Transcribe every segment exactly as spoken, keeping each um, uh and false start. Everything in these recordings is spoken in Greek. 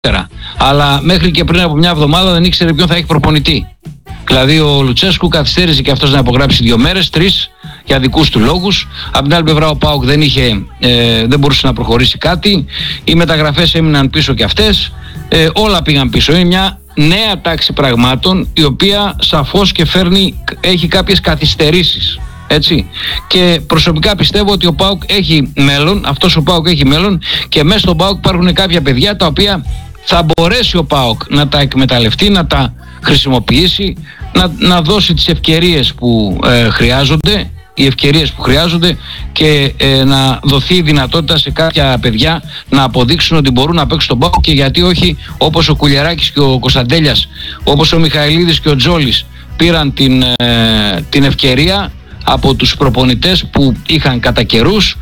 Αλλά μέχρι και πριν από μια εβδομάδα δεν ήξερε ποιον θα έχει προπονητή. Δηλαδή ο Λουτσέσκου καθυστέρησε και αυτός να υπογράψει δύο μέρες, τρεις, για δικούς του λόγους. Από την άλλη πλευρά ο ΠΑΟΚ δεν, είχε, ε, δεν μπορούσε να προχωρήσει κάτι. Οι μεταγραφές έμειναν πίσω και αυτές. Ε, όλα πήγαν πίσω. Είναι μια νέα τάξη πραγμάτων η οποία σαφώς και φέρνει, έχει κάποιες καθυστερήσεις. Έτσι. Και προσωπικά πιστεύω ότι ο ΠΑΟΚ έχει μέλλον, αυτός ο ΠΑΟΚ έχει μέλλον και μέσα στον ΠΑΟΚ υπάρχουν κάποια παιδιά τα οποία θα μπορέσει ο ΠΑΟΚ να τα εκμεταλλευτεί, να τα χρησιμοποιήσει, να, να δώσει τις ευκαιρίες που ε, χρειάζονται, οι ευκαιρίες που χρειάζονται και ε, να δοθεί η δυνατότητα σε κάποια παιδιά να αποδείξουν ότι μπορούν να παίξουν τον ΠΑΟΚ και γιατί όχι, όπως ο Κουλιεράκης και ο Κωνσταντέλιας, όπως ο Μιχαηλίδης και ο Τζόλης πήραν την, ε, την ευκαιρία από τους προπονητές που είχαν κατά καιρούς.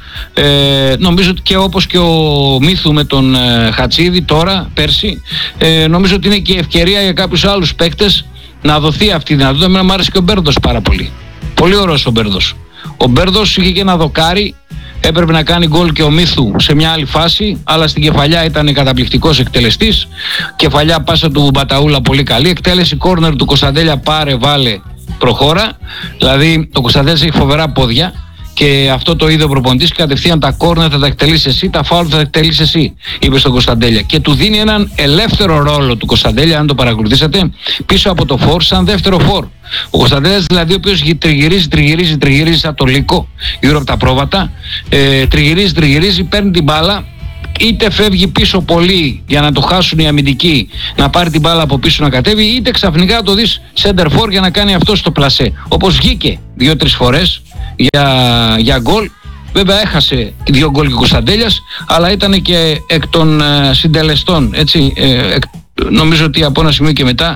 Ε, νομίζω ότι και όπως και ο Μίθου με τον ε, Χατσίδη τώρα, πέρσι, ε, νομίζω ότι είναι και ευκαιρία για κάποιους άλλους παίκτες να δοθεί αυτή η δυνατότητα. Εμένα μου άρεσε και ο Μπέρδος πάρα πολύ. Πολύ ωραίος ο Μπέρδος. Ο Μπέρδος είχε και ένα δοκάρι, έπρεπε να κάνει γκολ και ο Μίθου σε μια άλλη φάση, αλλά στην κεφαλιά ήταν καταπληκτικός εκτελεστής. Κεφαλιά πάσα του Μπαταούλα πολύ καλή, εκτέλεση κόρνερ του Κωνσταντέλια, πάρε βάλε προχώρα. Δηλαδή ο Κωνσταντέλιας έχει φοβερά πόδια και αυτό το είδε ο προπονητής και κατευθείαν τα κόρνερ θα τα εκτελείς εσύ, τα φάουλ θα τα εκτελείς εσύ, είπε στον Κωνσταντέλια. Και του δίνει έναν ελεύθερο ρόλο του Κωνσταντέλια, αν το παρακολουθήσατε, πίσω από το φορ, σαν δεύτερο φορ. Ο Κωνσταντέλιας δηλαδή, ο οποίος τριγυρίζει, τριγυρίζει, τριγυρίζει σαν το λύκο γύρω από τα πρόβατα, ε, τριγυρίζει, τριγυρίζει, παίρνει την μπάλα. Είτε φεύγει πίσω πολύ για να το χάσουν οι αμυντικοί, να πάρει την μπάλα από πίσω να κατέβει, είτε ξαφνικά το δεις center for για να κάνει αυτό στο πλασέ. Όπως βγήκε δύο-τρεις φορές για, για γκολ. Βέβαια έχασε δύο γκολ και ο Κωνσταντέλιας, αλλά ήταν και εκ των ε, συντελεστών. Έτσι, ε, εκ, νομίζω ότι από ένα σημείο και μετά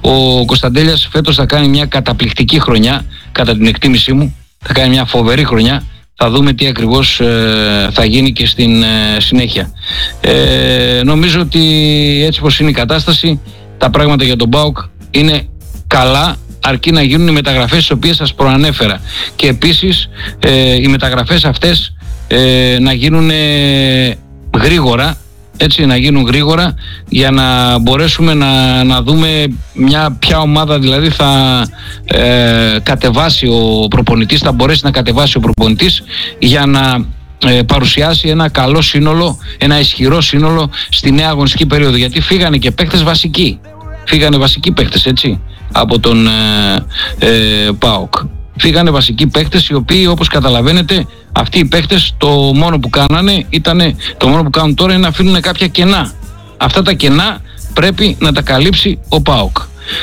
ο Κωνσταντέλιας φέτος θα κάνει μια καταπληκτική χρονιά, κατά την εκτίμησή μου. Θα κάνει μια φοβερή χρονιά. Θα δούμε τι ακριβώς ε, θα γίνει και στην ε, συνέχεια. Ε, νομίζω ότι έτσι πως είναι η κατάσταση, τα πράγματα για τον ΠΑΟΚ είναι καλά, αρκεί να γίνουν οι μεταγραφές τις οποίες σας προανέφερα. Και επίσης ε, οι μεταγραφές αυτές ε, να γίνουν ε, γρήγορα, έτσι, να γίνουν γρήγορα για να μπορέσουμε να, να δούμε μια ποια ομάδα δηλαδή θα ε, κατεβάσει ο προπονητής, θα μπορέσει να κατεβάσει ο προπονητής για να ε, παρουσιάσει ένα καλό σύνολο, ένα ισχυρό σύνολο στη νέα αγωνιστική περίοδο, γιατί φύγανε και παίκτες βασικοί, φύγανε βασικοί παίκτες, έτσι, από τον ε, ε, ΠΑΟΚ. Φύγανε βασικοί παίκτες οι οποίοι, όπως καταλαβαίνετε, αυτοί οι παίκτες το μόνο που κάνανε ήταν, το μόνο που κάνουν τώρα είναι να αφήνουν κάποια κενά. Αυτά τα κενά πρέπει να τα καλύψει ο ΠΑΟΚ.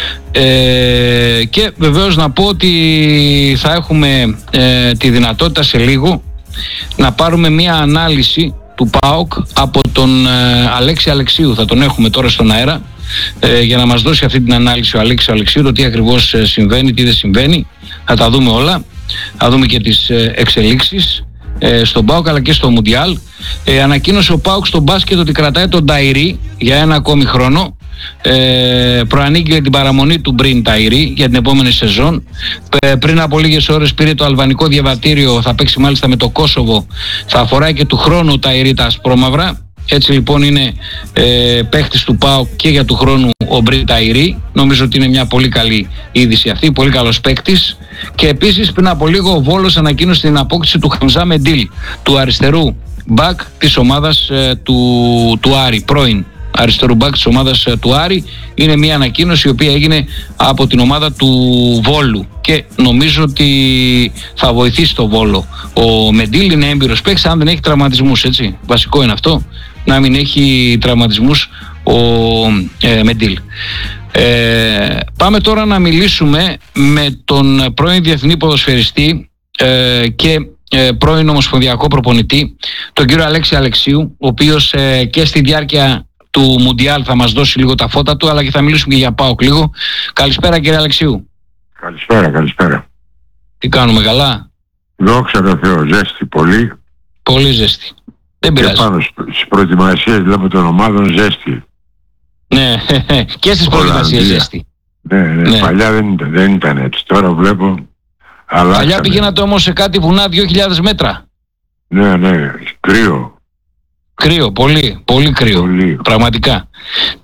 Ε, και βεβαίως να πω ότι θα έχουμε ε, τη δυνατότητα σε λίγο να πάρουμε μια ανάλυση του ΠΑΟΚ από τον ε, Αλέξη Αλεξίου. Θα τον έχουμε τώρα στον αέρα ε, για να μας δώσει αυτή την ανάλυση ο Αλέξης Αλεξίου, το τι ακριβώς ε, συμβαίνει, τι δεν συμβαίνει. Θα τα δούμε όλα, θα δούμε και τις ε, εξελίξεις ε, στον ΠΑΟΚ αλλά και στο Μουντιάλ. Ε, ανακοίνωσε ο ΠΑΟΚ στον μπάσκετ ότι κρατάει τον Ταϊρή για ένα ακόμη χρόνο. Ε, προανήγγειλε την παραμονή του Μπριν Ταϊρή για την επόμενη σεζόν. Ε, πριν από λίγες ώρες πήρε το αλβανικό διαβατήριο, θα παίξει μάλιστα με το Κόσοβο. Θα αφοράει και του χρόνου Ταϊρή τα ασπρόμαυρα. Έτσι λοιπόν είναι ε, παίχτης του ΠΑΟΚ και για του χρόνου ο Μπριν Ταϊρή. Νομίζω ότι είναι μια πολύ καλή είδηση αυτή, πολύ καλός παίκτης. Και επίσης πριν από λίγο ο Βόλος ανακοίνωσε την απόκτηση του Χαμζά Μεντίλ, του αριστερού μπακ της ομάδας ε, του, του Άρη, πρώην αριστερού μπακ της ομάδας ε, του Άρη. Είναι μια ανακοίνωση η οποία έγινε από την ομάδα του Βόλου και νομίζω ότι θα βοηθήσει το Βόλο. Ο Μεντίλ είναι έμπειρος παίκτης, αν δεν έχει τραυματισμούς, έτσι, βασικό είναι αυτό, να μην έχει τραυματισμούς ο ε, Μεντίλ. Ε, πάμε τώρα να μιλήσουμε με τον πρώην διεθνή ποδοσφαιριστή ε, και ε, πρώην ομοσπονδιακό προπονητή, τον κύριο Αλέξη Αλεξίου, ο οποίος ε, και στη διάρκεια του Μουντιάλ θα μας δώσει λίγο τα φώτα του, αλλά και θα μιλήσουμε και για ΠΑΟΚ λίγο. Καλησπέρα κύριε Αλεξίου. Καλησπέρα, καλησπέρα. Τι κάνουμε, καλά? Δόξα τω Θεώ, ζέστη πολύ. Πολύ ζέστη. Δεν πειράζει. Και πάνω στις προετοιμασίες δηλαδή των ομάδων ζέστη. Ναι, και στις προετοιμασίες ζέστη. Ναι, ναι, ναι, παλιά δεν ήταν, δεν ήταν έτσι. Τώρα βλέπω. Αλλάξαμε. Παλιά πηγαίνατε όμως σε κάτι βουνά δύο χιλιάδες μέτρα. Ναι, ναι, κρύο. Κρύο, πολύ, πολύ κρύο. Πολύ. Πραγματικά.